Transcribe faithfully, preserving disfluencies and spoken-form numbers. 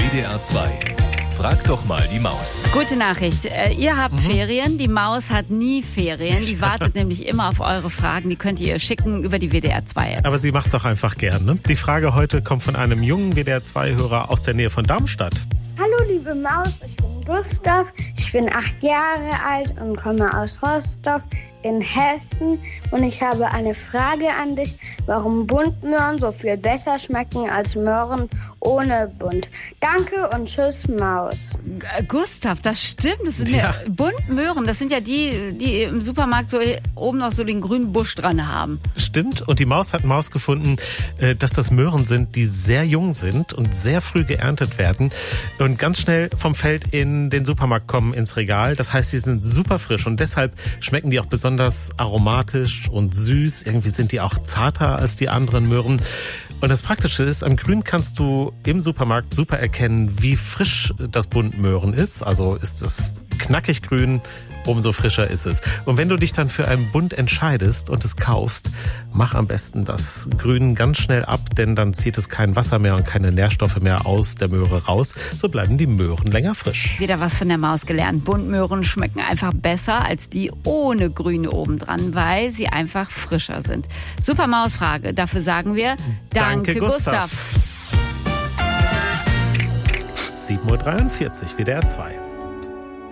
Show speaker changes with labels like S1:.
S1: D R zwei. Frag doch mal die Maus.
S2: Gute Nachricht. Äh, ihr habt mhm. Ferien, die Maus hat nie Ferien. Die wartet nämlich immer auf eure Fragen. Die könnt ihr schicken über die W D R zwei App.
S3: Aber sie macht's auch einfach gern, ne? Die Frage heute kommt von einem jungen W D R zwei Hörer aus der Nähe von Darmstadt.
S4: Hallo liebe Maus, ich bin Gustav, ich bin acht Jahre alt und komme aus Rostock in Hessen und ich habe eine Frage an dich, warum Buntmöhren so viel besser schmecken als Möhren ohne Bunt. Danke und tschüss Maus.
S2: G- Gustav, das stimmt, das sind
S3: ja.
S2: ja Buntmöhren, das sind ja die, die im Supermarkt so oben noch so den grünen Busch dran haben.
S3: Stimmt, und die Maus hat Maus gefunden, dass das Möhren sind, die sehr jung sind und sehr früh geerntet werden und ganz schnell vom Feld in den Supermarkt kommen, ins Regal. Das heißt, sie sind super frisch und deshalb schmecken die auch besonders aromatisch und süß. Irgendwie sind die auch zarter als die anderen Möhren. Und das Praktische ist, am Grün kannst du im Supermarkt super erkennen, wie frisch das Buntmöhren ist. Also ist es knackig grün, umso frischer ist es. Und wenn du dich dann für ein Bunt entscheidest und es kaufst, mach am besten das Grün ganz schnell ab, denn dann zieht es kein Wasser mehr und keine Nährstoffe mehr aus der Möhre raus. So bleiben die Möhren länger frisch.
S2: Wieder was von der Maus gelernt. Buntmöhren schmecken einfach besser als die ohne Grüne obendran, weil sie einfach frischer sind. Super Mausfrage. Dafür sagen wir Danke,
S3: Danke Gustav.
S2: Gustav.
S3: sieben Uhr dreiundvierzig, W D R zwei.